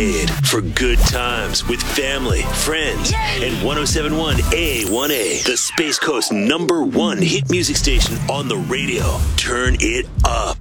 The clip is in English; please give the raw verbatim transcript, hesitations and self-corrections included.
For good times with family, friends, and one oh seven point one A one A, the Space Coast number one hit music station on the radio. Turn it up.